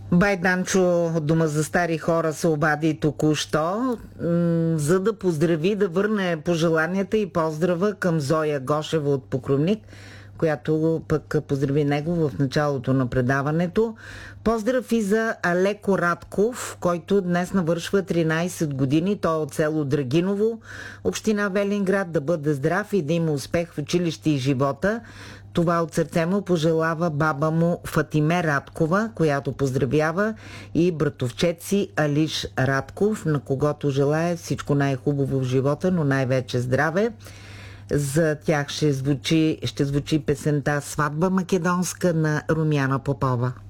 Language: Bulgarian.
Байданчо от Дома за стари хора се обади току-що, за да поздрави, да върне пожеланията и поздрава към Зоя Гошева от Покровник, която пък поздрави него в началото на предаването. Поздрав и за Алеко Радков, който днес навършва 13 години. Той е от село Драгиново, община Велинград. Да бъде здрав и да има успех в училище и живота. Това от сърце му пожелава баба му Фатиме Радкова, която поздравява, и братовчет си Алиш Радков, на когото желая всичко най-хубаво в живота, но най-вече здраве. За тях ще звучи песента "Сватба македонска" на Румяна Попова.